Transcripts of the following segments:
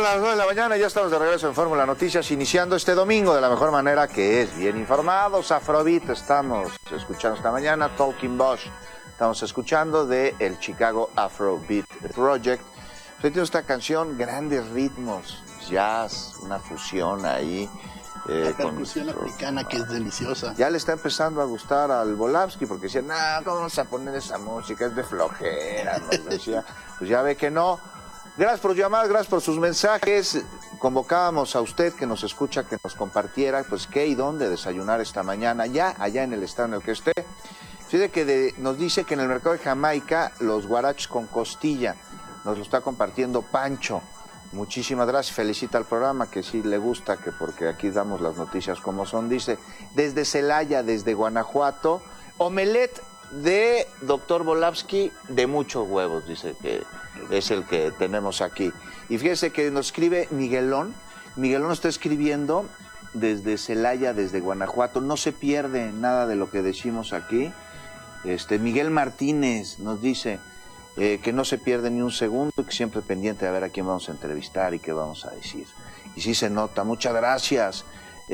las 9 de la mañana, ya estamos de regreso en Fórmula Noticias, iniciando este domingo de la mejor manera, que es bien informados. Afrobeat estamos escuchando esta mañana, Talking Bosch estamos escuchando de el Chicago Afrobeat Project. Tiene esta canción, grandes ritmos, jazz, una fusión ahí. La percusión africana que es deliciosa. Ya le está empezando a gustar al Volavsky porque decía, no, ¿cómo vamos a poner esa música? Es de flojera, ¿no? Decía, pues ya ve que no. Gracias por llamar, gracias por sus mensajes. Convocábamos a usted que nos escucha, que nos compartiera, pues qué y dónde desayunar esta mañana, ya allá en el estado en el que esté. Fíjate que nos dice que en el mercado de Jamaica los guaraches con costilla, nos lo está compartiendo Pancho. Muchísimas gracias, felicita al programa, que sí le gusta, que porque aquí damos las noticias como son. Dice, desde Celaya, desde Guanajuato, omelette de Dr. Volavsky de muchos huevos, dice que es el que tenemos aquí. Y fíjese que nos escribe Miguelón está escribiendo desde Celaya, desde Guanajuato, no se pierde nada de lo que decimos aquí. Miguel Martínez nos dice que no se pierde ni un segundo, que siempre pendiente de ver a quién vamos a entrevistar y qué vamos a decir. Y sí se nota, muchas gracias.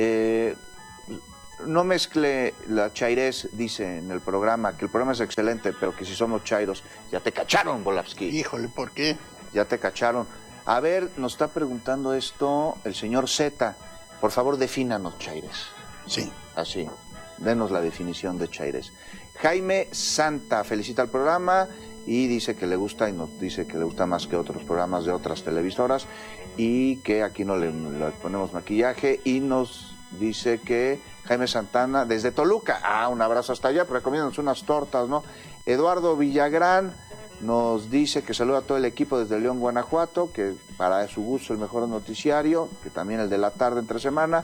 No mezcle la chairés, dice en el programa, que el programa es excelente, pero que si somos chairos, ya te cacharon, Volavsky. Híjole, ¿por qué? Ya te cacharon. A ver, nos está preguntando esto el señor Z. Por favor, defínanos chairés. Sí. Así, denos la definición de chairés. Jaime Santa felicita al programa y dice que le gusta, y nos dice que le gusta más que otros programas de otras televisoras, y que aquí no le ponemos maquillaje, y nos dice que Jaime Santana desde Toluca, un abrazo hasta allá, recomiéndanos unas tortas, ¿no? Eduardo Villagrán nos dice que saluda a todo el equipo desde León, Guanajuato, que para su gusto el mejor noticiario, que también el de la tarde entre semana,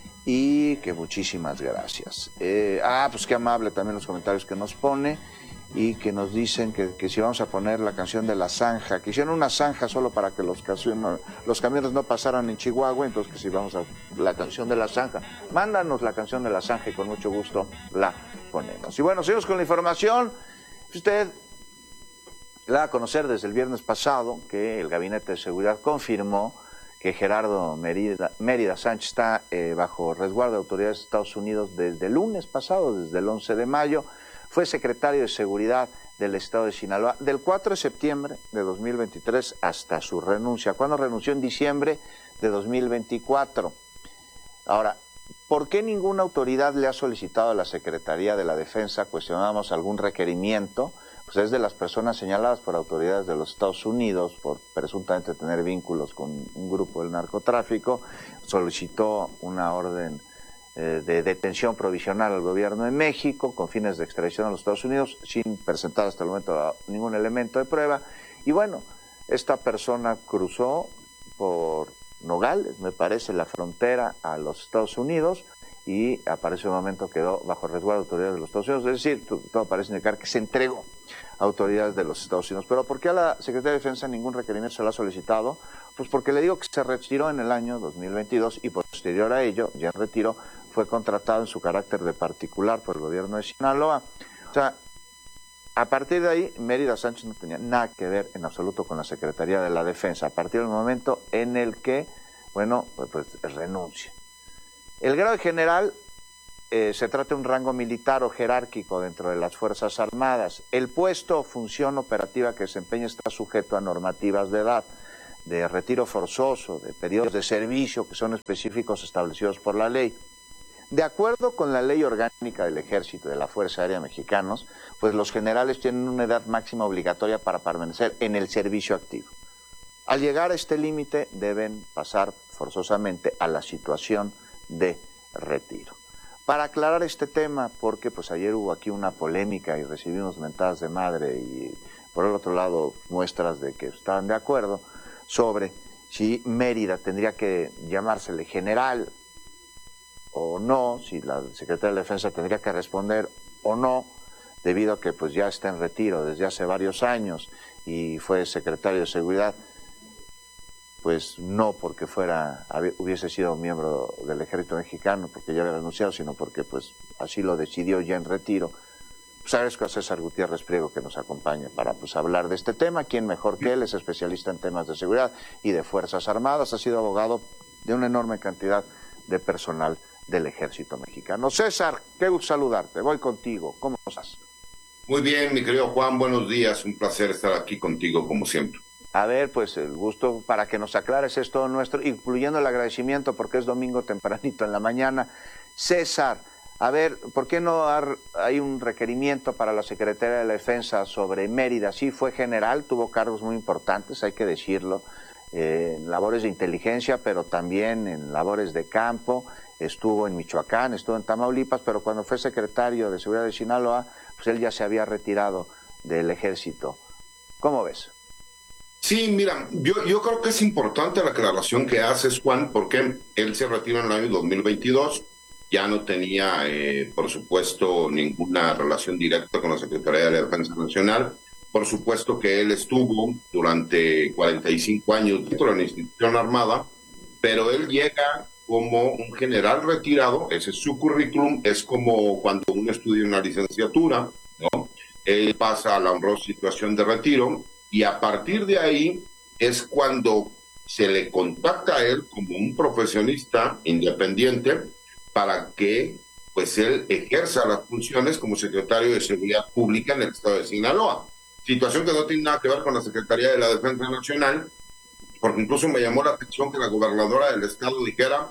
y que muchísimas gracias. Pues qué amable también los comentarios que nos pone, y que nos dicen que si vamos a poner la canción de La Zanja, que hicieron una zanja solo para que los camiones no pasaran en Chihuahua, entonces que si vamos a la canción de La Zanja, mándanos la canción de La Zanja y con mucho gusto la ponemos. Y bueno, seguimos con la información. Usted la va a conocer desde el viernes pasado que el Gabinete de Seguridad confirmó que Gerardo Mérida Sánchez está bajo resguardo de autoridades de Estados Unidos desde el lunes pasado, desde el 11 de mayo. Fue secretario de Seguridad del Estado de Sinaloa del 4 de septiembre de 2023 hasta su renuncia, cuando renunció en diciembre de 2024. Ahora, ¿por qué ninguna autoridad le ha solicitado a la Secretaría de la Defensa, cuestionamos algún requerimiento? Pues es de las personas señaladas por autoridades de los Estados Unidos por presuntamente tener vínculos con un grupo del narcotráfico, solicitó una orden de detención provisional al gobierno de México con fines de extradición a los Estados Unidos sin presentar hasta el momento ningún elemento de prueba. Y bueno, esta persona cruzó por Nogales, me parece, la frontera a los Estados Unidos, y para ese momento quedó bajo resguardo de autoridades de los Estados Unidos. Es decir, todo parece indicar que se entregó a autoridades de los Estados Unidos. Pero ¿por qué a la Secretaría de Defensa ningún requerimiento se le ha solicitado? Pues porque le digo que se retiró en el año 2022 y posterior a ello, ya en retiro, fue contratado en su carácter de particular por el gobierno de Sinaloa. O sea, a partir de ahí, Mérida Sánchez no tenía nada que ver en absoluto con la Secretaría de la Defensa, a partir del momento en el que, bueno, pues renuncia. El grado de general se trata de un rango militar o jerárquico dentro de las Fuerzas Armadas. El puesto o función operativa que desempeña está sujeto a normativas de edad, de retiro forzoso, de periodos de servicio que son específicos establecidos por la ley. De acuerdo con la Ley Orgánica del Ejército y de la Fuerza Aérea Mexicanos, pues los generales tienen una edad máxima obligatoria para permanecer en el servicio activo. Al llegar a este límite deben pasar forzosamente a la situación de retiro. Para aclarar este tema, porque pues ayer hubo aquí una polémica y recibimos mentadas de madre y por el otro lado muestras de que estaban de acuerdo sobre si Mérida tendría que llamársele general o no, si la Secretaría de la Defensa tendría que responder o no, debido a que pues ya está en retiro desde hace varios años y fue secretario de Seguridad. Pues no porque hubiese sido miembro del Ejército Mexicano, porque ya había renunciado, sino porque pues así lo decidió ya en retiro. Pues agradezco a César Gutiérrez Priego que nos acompañe para hablar de este tema. ¿Quién mejor que él? Es especialista en temas de seguridad y de Fuerzas Armadas. Ha sido abogado de una enorme cantidad de personal del Ejército Mexicano. César, qué gusto saludarte. Voy contigo. ¿Cómo estás? Muy bien, mi querido Juan. Buenos días. Un placer estar aquí contigo, como siempre. A ver, pues el gusto para que nos aclares es todo nuestro, incluyendo el agradecimiento porque es domingo tempranito en la mañana. César, a ver, ¿por qué no hay un requerimiento para la Secretaría de la Defensa sobre Mérida? Sí, fue general, tuvo cargos muy importantes, hay que decirlo, en labores de inteligencia, pero también en labores de campo. Estuvo en Michoacán, estuvo en Tamaulipas, pero cuando fue secretario de Seguridad de Sinaloa, pues él ya se había retirado del ejército. ¿Cómo ves? Sí, mira, yo creo que es importante la aclaración que haces, Juan, porque él se retiró en el año 2022, ya no tenía, por supuesto, ninguna relación directa con la Secretaría de la Defensa Nacional. Por supuesto que él estuvo durante 45 años dentro de la institución armada, pero él llega como un general retirado, ese es su currículum, es como cuando uno estudia una licenciatura, ¿no? Él pasa a la honrosa situación de retiro, y a partir de ahí es cuando se le contacta a él como un profesionista independiente para que pues él ejerza las funciones como secretario de Seguridad Pública en el estado de Sinaloa. Situación que no tiene nada que ver con la Secretaría de la Defensa Nacional, porque incluso me llamó la atención que la gobernadora del estado dijera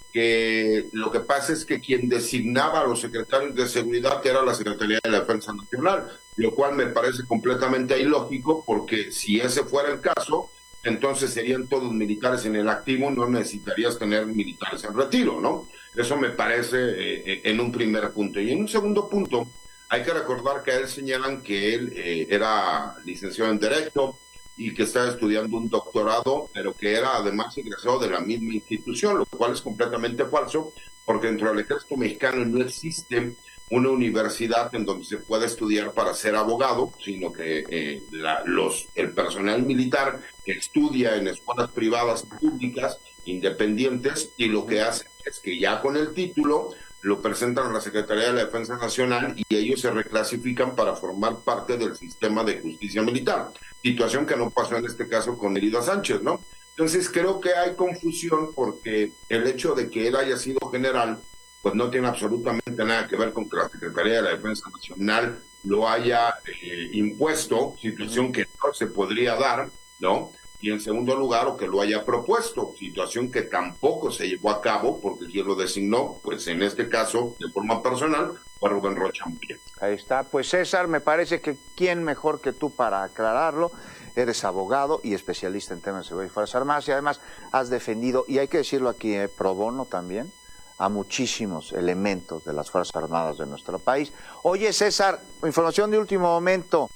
que lo que pasa es que quien designaba a los secretarios de seguridad era la Secretaría de la Defensa Nacional, lo cual me parece completamente ilógico, porque si ese fuera el caso, entonces serían todos militares en el activo, no necesitarías tener militares en retiro, ¿no? Eso me parece en un primer punto. Y en un segundo punto, hay que recordar que a él señalan que él era licenciado en Derecho y que estaba estudiando un doctorado, pero que era además egresado de la misma institución, lo cual es completamente falso, porque dentro del Ejército Mexicano no existe una universidad en donde se pueda estudiar para ser abogado, sino que el personal militar que estudia en escuelas privadas públicas, independientes, y lo que hace es que ya con el título lo presentan a la Secretaría de la Defensa Nacional y ellos se reclasifican para formar parte del sistema de justicia militar. Situación que no pasó en este caso con Herida Sánchez, ¿no? Entonces creo que hay confusión porque el hecho de que él haya sido general pues no tiene absolutamente nada que ver con que la Secretaría de la Defensa Nacional lo haya impuesto, situación que no se podría dar, ¿no? Y en segundo lugar, o que lo haya propuesto, situación que tampoco se llevó a cabo, porque quien lo designó, pues en este caso, de forma personal, fue Rubén Rocha Moya. Ahí está. Pues César, me parece que quién mejor que tú para aclararlo. Eres abogado y especialista en temas de seguridad y Fuerzas Armadas, y además has defendido, y hay que decirlo aquí, pro bono también, a muchísimos elementos de las Fuerzas Armadas de nuestro país. Oye, César, información de último momento.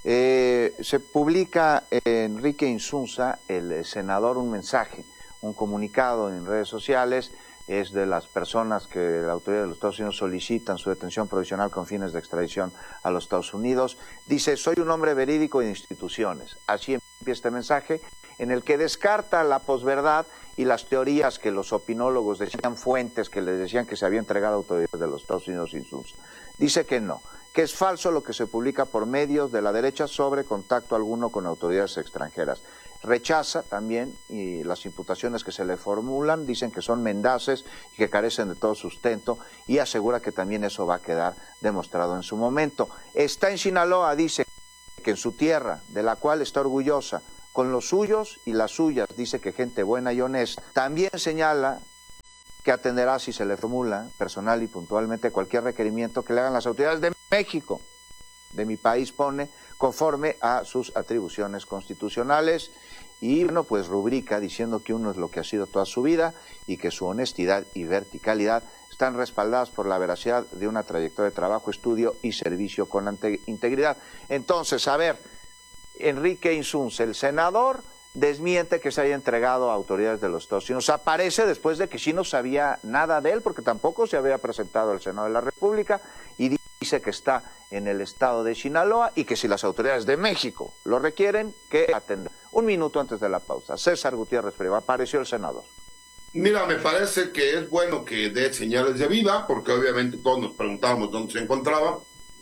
Se publica Enrique Insunza, el senador, un mensaje, un comunicado en redes sociales. Es de las personas que la autoridad de los Estados Unidos solicitan su detención provisional con fines de extradición a los Estados Unidos. Dice: soy un hombre verídico de instituciones. Así empieza este mensaje, en el que descarta la posverdad y las teorías que los opinólogos decían, fuentes que les decían que se había entregado a autoridades de los Estados Unidos Insunza. Dice que no, que es falso lo que se publica por medios de la derecha sobre contacto alguno con autoridades extranjeras. Rechaza también y las imputaciones que se le formulan, dicen que son mendaces y que carecen de todo sustento, y asegura que también eso va a quedar demostrado en su momento. Está en Sinaloa, dice que en su tierra, de la cual está orgullosa, con los suyos y las suyas, dice que gente buena y honesta. También señala que atenderá, si se le formula personal y puntualmente, cualquier requerimiento que le hagan las autoridades de México, de mi país, pone, conforme a sus atribuciones constitucionales. Y bueno, pues rubrica diciendo que uno es lo que ha sido toda su vida y que su honestidad y verticalidad están respaldadas por la veracidad de una trayectoria de trabajo, estudio y servicio con integridad. Entonces, a ver, Enrique Insunza, el senador, desmiente que se haya entregado a autoridades de los Estados Unidos. Aparece después de que sí no sabía nada de él, porque tampoco se había presentado al Senado de la República, y dice que está en el estado de Sinaloa y que si las autoridades de México lo requieren, que atendrá. Un minuto antes de la pausa. César Gutiérrez Priego, apareció el senador. Mira, me parece que es bueno que dé señales de vida, porque obviamente todos nos preguntábamos dónde se encontraba.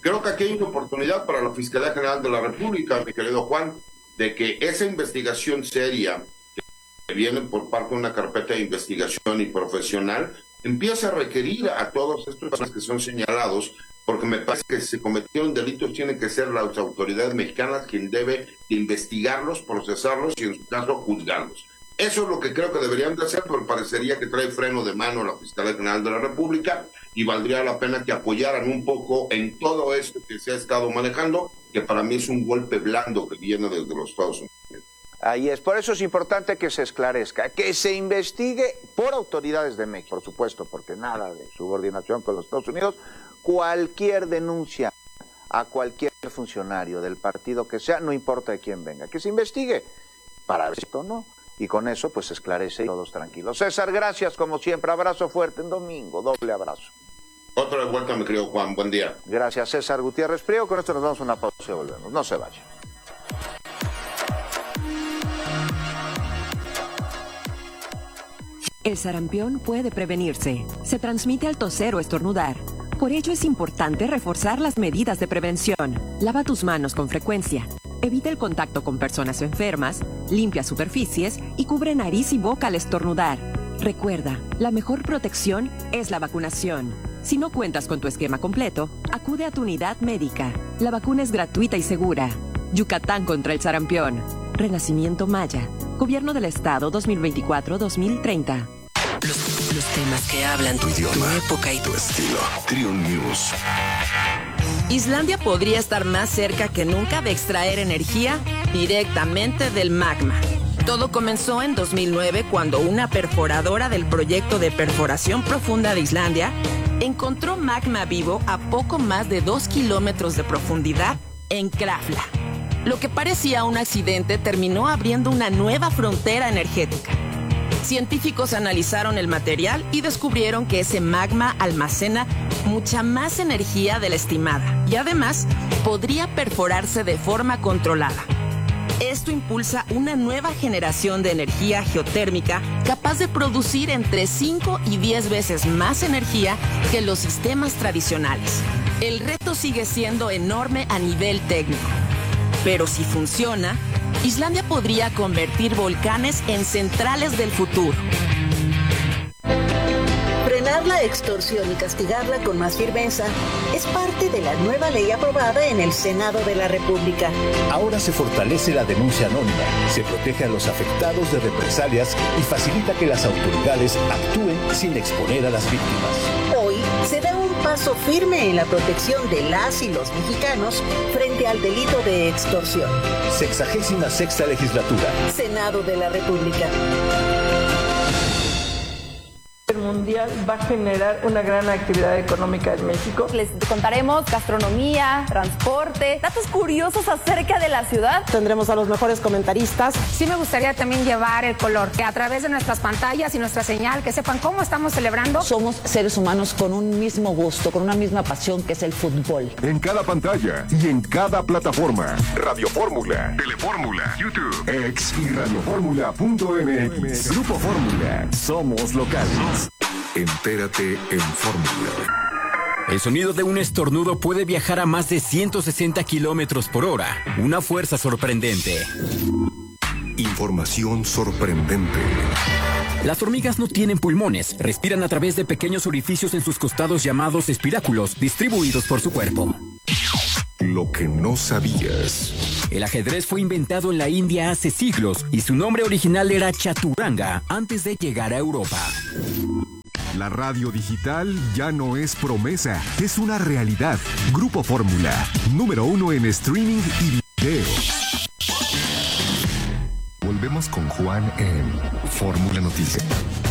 creo que aquí hay una oportunidad para la Fiscalía General de la República, mi querido Juan, de que esa investigación seria que viene por parte de una carpeta de investigación y profesional empiece a requerir a todos estos personas que son señalados, porque me parece que si se cometieron delitos tienen que ser las autoridades mexicanas quien debe investigarlos, procesarlos y en su caso juzgarlos. Eso es lo que creo que deberían de hacer, pero parecería que trae freno de mano la Fiscalía General de la República y valdría la pena que apoyaran un poco en todo esto que se ha estado manejando, que para mí es un golpe blando que viene desde los Estados Unidos. Ahí es, por eso es importante que se esclarezca, que se investigue por autoridades de México, por supuesto, porque nada de subordinación con los Estados Unidos, cualquier denuncia a cualquier funcionario del partido que sea, no importa de quién venga, que se investigue para ver esto, ¿no? Y con eso pues se esclarece y todos tranquilos. César, gracias como siempre, abrazo fuerte en domingo, doble abrazo. Otra de vuelta, mi querido Juan, buen día. Gracias, César Gutiérrez Priego, con esto nos damos una pausa y volvemos, no se vayan. El sarampión puede prevenirse. Se transmite al toser o estornudar. Por ello es importante reforzar las medidas de prevención. Lava tus manos con frecuencia. Evita el contacto con personas enfermas, limpia superficies y cubre nariz y boca al estornudar. Recuerda, la mejor protección es la vacunación. Si no cuentas con tu esquema completo, acude a tu unidad médica. La vacuna es gratuita y segura. Yucatán contra el sarampión. Renacimiento Maya. Gobierno del Estado 2024-2030. Los temas que hablan tu idioma, tu época y tu estilo. Trio News. Islandia podría estar más cerca que nunca de extraer energía directamente del magma. Todo comenzó en 2009 cuando una perforadora del proyecto de perforación profunda de Islandia encontró magma vivo a poco más de 2 kilómetros de profundidad en Krafla. Lo que parecía un accidente terminó abriendo una nueva frontera energética. Científicos analizaron el material y descubrieron que ese magma almacena mucha más energía de la estimada y además podría perforarse de forma controlada. Esto impulsa una nueva generación de energía geotérmica capaz de producir entre 5 y 10 veces más energía que los sistemas tradicionales. El reto sigue siendo enorme a nivel técnico. Pero si funciona, Islandia podría convertir volcanes en centrales del futuro. Frenar la extorsión y castigarla con más firmeza es parte de la nueva ley aprobada en el Senado de la República. Ahora se fortalece la denuncia anónima, se protege a los afectados de represalias y facilita que las autoridades actúen sin exponer a las víctimas. Hoy se da un paso firme en la protección de las y los mexicanos frente al delito de extorsión. 66ª legislatura. Senado de la República. El mundial va a generar una gran actividad económica en México. Les contaremos gastronomía, transporte, datos curiosos acerca de la ciudad. Tendremos a los mejores comentaristas. Sí me gustaría también llevar el color, que a través de nuestras pantallas y nuestra señal, que sepan cómo estamos celebrando. Somos seres humanos con un mismo gusto, con una misma pasión, que es el fútbol. En cada pantalla y en cada plataforma. Radio Fórmula, Telefórmula, YouTube, X y radioformula.mx. Grupo Fórmula. Somos locales. Entérate en Fórmula. El sonido de un estornudo puede viajar a más de 160 kilómetros por hora. Una fuerza sorprendente. Información sorprendente. Las hormigas no tienen pulmones. Respiran a través de pequeños orificios en sus costados llamados espiráculos, distribuidos por su cuerpo. Lo que no sabías. El ajedrez fue inventado en la India hace siglos y su nombre original era chaturanga antes de llegar a Europa. La radio digital ya no es promesa, es una realidad. Grupo Fórmula, número 1 en streaming y video. Volvemos con Juan en Fórmula Noticias.